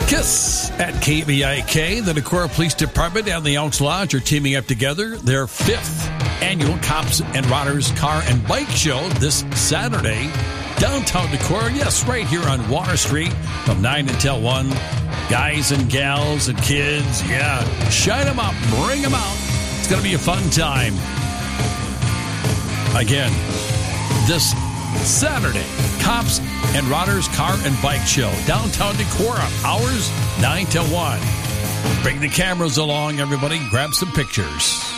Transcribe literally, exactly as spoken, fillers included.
Kiss at K V I K. The Decorah Police Department and the Elks Lodge are teaming up together. Their fifth annual Cops and Rotters Car and Bike Show this Saturday. Downtown Decorah, yes, right here on Water Street from nine until one. Guys and gals and kids, yeah, shine them up, bring them out. It's going to be a fun time. Again, this Saturday, Cops and Rotters Car and Bike Show. Downtown Decorah, hours nine till one. Bring the cameras along, everybody. Grab some pictures.